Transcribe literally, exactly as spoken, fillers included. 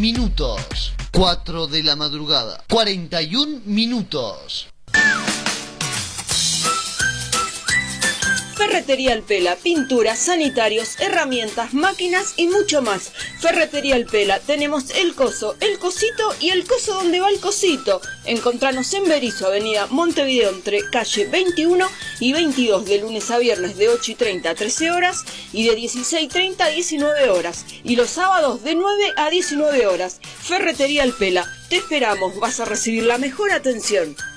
minutos. cuatro de la madrugada, cuarenta y un minutos. Ferretería El Pela, pinturas, sanitarios, herramientas, máquinas y mucho más. Ferretería El Pela, tenemos el coso, el cosito y el coso donde va el cosito. Encontranos en Berizo, avenida Montevideo, entre calle veintiuno y veintidós, de lunes a viernes de ocho y treinta a trece horas y de dieciséis y treinta a diecinueve horas. Y los sábados de nueve a diecinueve horas. Ferretería El Pela, te esperamos, vas a recibir la mejor atención.